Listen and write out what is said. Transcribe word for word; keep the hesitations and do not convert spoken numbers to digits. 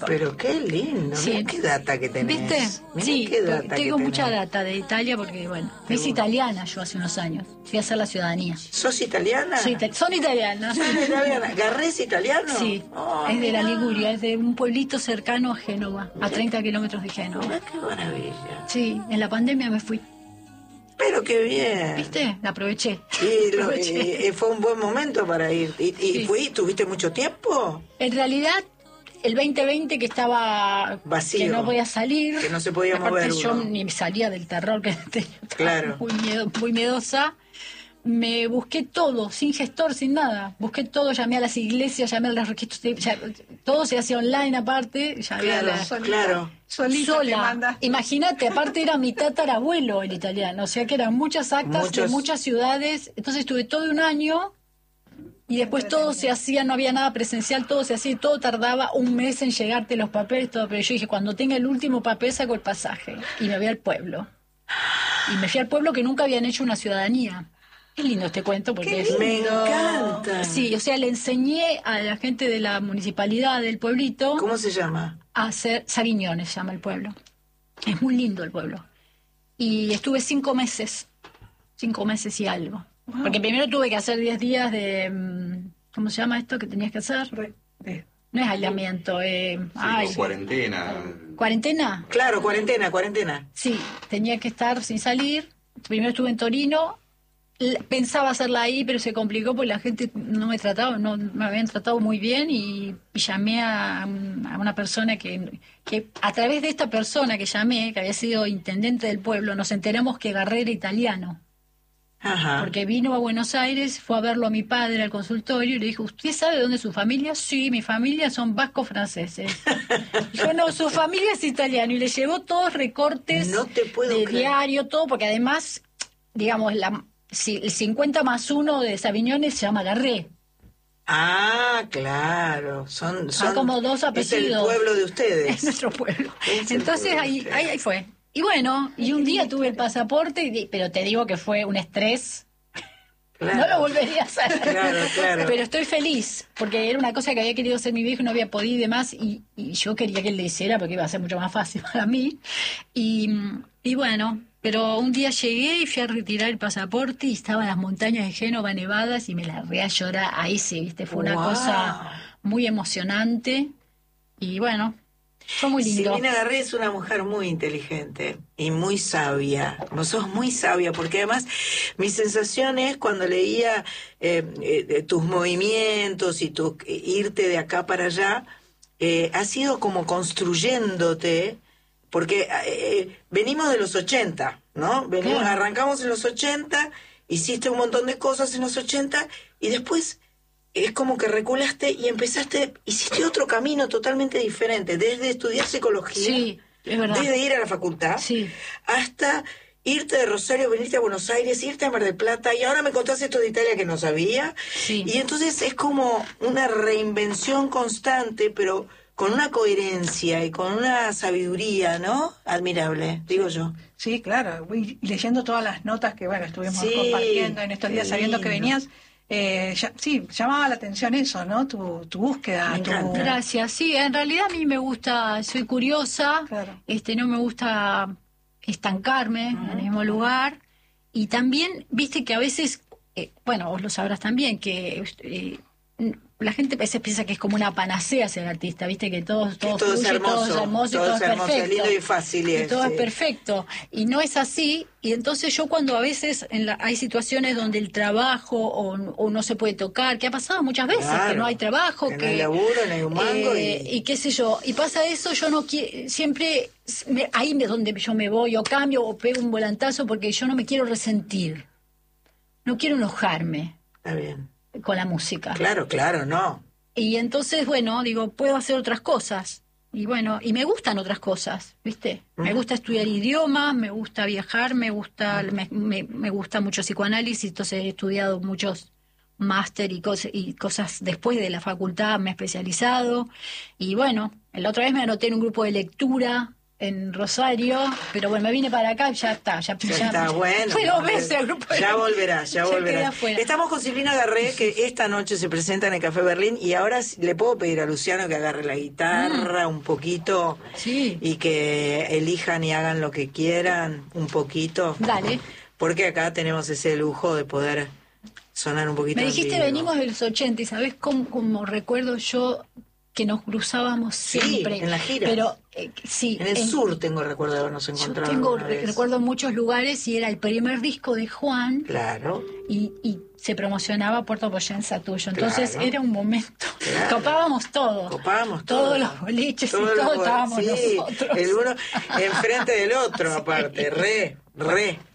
Pero qué lindo, Sí. mirá qué data que tenés. ¿Viste? Mirá Sí, qué data tengo que mucha tenés. data de Italia porque, bueno, me hice italiana yo hace unos años. Fui a hacer la ciudadanía. ¿Sos italiana? Soy ita- son italianas. ¿Sos italiana? ¿Garrés italiano? Sí, Oh, es de la mirá. Liguria, es de un pueblito cercano a Génova, a treinta kilómetros de Génova. Mirá qué maravilla. Sí, en la pandemia me fui. Pero qué bien. ¿Viste? La aproveché. Y lo- Aproveché. y- y fue un buen momento para ir. ¿Y, y Sí. fui, tuviste mucho tiempo? En realidad, el veinte veinte que estaba... Vacío. Que no podía salir. Que no se podía Aparte, mover yo uno. ni salía del terror que tenía. Estaba Claro. Muy, miedo, muy miedosa. Me busqué todo, sin gestor, sin nada. Busqué todo, llamé a las iglesias, llamé a los registros. de- ya- todo se hacía online aparte. Llamé Claro, a la, Solita. claro. Solita te sola. mandaste. Imagínate, aparte era mi tatarabuelo el italiano, o sea que eran muchas actas Muchos- de muchas ciudades. Entonces estuve todo un año y después todo se hacía, no había nada presencial, todo se hacía y todo tardaba un mes en llegarte los papeles, todo. Pero yo dije, cuando tenga el último papel saco el pasaje y me voy al pueblo. Y me fui al pueblo que nunca habían hecho una ciudadanía. Es lindo este cuento porque Qué es... Me encanta. Sí, o sea, le enseñé a la gente de la municipalidad del pueblito ¿Cómo se llama? a hacer Saguiñones, se llama el pueblo. Es muy lindo el pueblo. Y estuve cinco meses, cinco meses y algo. Porque primero tuve que hacer diez días de, mm, ¿cómo se llama esto que tenías que hacer? Re- de- No es aislamiento, eh, Sí, ay, con cuarentena. ¿cuarentena? Claro, cuarentena, cuarentena. Sí, tenía que estar sin salir. Primero estuve en Torino. L- Pensaba hacerla ahí, pero se complicó porque la gente no me trataba, no me habían tratado muy bien y, y llamé a, un- a una persona que, que a través de esta persona que llamé, que había sido intendente del pueblo, nos enteramos que Garré era italiano. Ajá. Porque vino a Buenos Aires, fue a verlo a mi padre al consultorio y le dijo, ¿usted sabe de dónde es su familia? Sí, mi familia son vascos franceses. Dijo, no, su familia es italiana. Y le llevó todos recortes No te puedo de creer. diario, todo, porque además, digamos, la, si, el cincuenta más uno de Saviñones se llama Garré. Ah, claro. Son, son Son como dos Es el apellidos. pueblo de Es ustedes. nuestro pueblo. Es el Entonces pueblo de ahí, ustedes. ahí, ahí fue. Y bueno, y un día tuve el pasaporte, y di- pero te digo que fue un estrés. Claro. No lo volvería a hacer. Claro, claro. Pero estoy feliz, porque era una cosa que había querido hacer mi viejo y no había podido y demás, y, y yo quería que él le hiciera porque iba a ser mucho más fácil para mí. Y, y bueno, pero un día llegué y fui a retirar el pasaporte y estaban las montañas de Génova nevadas y me largué a llorar. Ahí sí, viste, fue una Wow. cosa muy emocionante. Y bueno, fue muy lindo. Silvina Garré es una mujer muy inteligente y muy sabia. No sos muy sabia, porque además mi sensación es cuando leía eh, eh, tus movimientos y tu eh, irte de acá para allá, eh, has ido como construyéndote, porque eh, venimos de los ochenta, ¿no? Venimos, Claro. Arrancamos en los ochenta, hiciste un montón de cosas en los ochenta y después es como que reculaste y empezaste, hiciste otro camino totalmente diferente, desde estudiar psicología, Sí, es verdad. desde ir a la facultad, Sí. hasta irte de Rosario, venirte a Buenos Aires, irte a Mar del Plata, y ahora me contás esto de Italia que no sabía. Sí. Y entonces es como una reinvención constante, pero con una coherencia y con una sabiduría, ¿no? Admirable, digo yo. Sí, claro. Voy leyendo todas las notas que, bueno, estuvimos Sí, compartiendo en estos qué días, sabiendo que lindo. venías. Eh, ya- sí, llamaba la atención eso, ¿no? Tu, tu búsqueda. Me tu- encanta. Gracias. Sí, en realidad a mí me gusta, soy curiosa, Claro. este, no me gusta estancarme en el mismo lugar. Y también, viste que a veces, eh, bueno, vos lo sabrás también, que eh, la gente a veces piensa que es como una panacea ser artista, viste que todo, todo, todo es fluye, todo es hermoso, hermoso y todo todo es es hermoso, perfecto. lindo y fácil, y Y es, todo sí. es perfecto. Y no es así. Y entonces yo cuando a veces en la- hay situaciones donde el trabajo o, o no se puede tocar, que ha pasado muchas veces, Claro, que no hay trabajo, que que, no hay laburo, no hay un mango eh, y- y qué sé yo, y pasa eso, yo no quiero, siempre me- ahí es donde yo me voy, o cambio, o pego un volantazo, porque yo no me quiero resentir, no quiero enojarme Está bien. con la música. Claro, claro, no. Y entonces, bueno, digo, puedo hacer otras cosas. Y bueno, y me gustan otras cosas, ¿viste? Me gusta estudiar idiomas, me gusta viajar, me gusta me, me, me gusta mucho psicoanálisis, entonces he estudiado muchos máster y, cos- y cosas después de la facultad, me he especializado. Y bueno, la otra vez me anoté en un grupo de lectura en Rosario, pero bueno, me vine para acá y ya está. Ya, Ya, ya está bueno. fue dos veces al grupo de Ya la- volverás, ya Ya quedé volverás. afuera. Estamos con Silvina Garré, que esta noche se presenta en el Café Berlín, y ahora le puedo pedir a Luciano que agarre la guitarra un poquito Sí. y que elijan y hagan lo que quieran un poquito. Dale. Porque acá tenemos ese lujo de poder sonar un poquito Me en dijiste vivo. venimos de los ochenta y sabés cómo, cómo recuerdo yo que nos cruzábamos Sí, siempre. en las giras. Pero eh, sí. En el en- sur tengo recuerdo de habernos Yo encontrado. tengo, alguna vez. recuerdo muchos lugares y era el primer disco de Juan Claro. y, y se promocionaba Puerto Poyenza tuyo. Entonces Claro. era un momento. Claro. Copábamos todo. Copábamos todo. Todos los boliches Todos y los todo bol- estábamos sí, nosotros. el uno enfrente del otro, aparte. Re, re.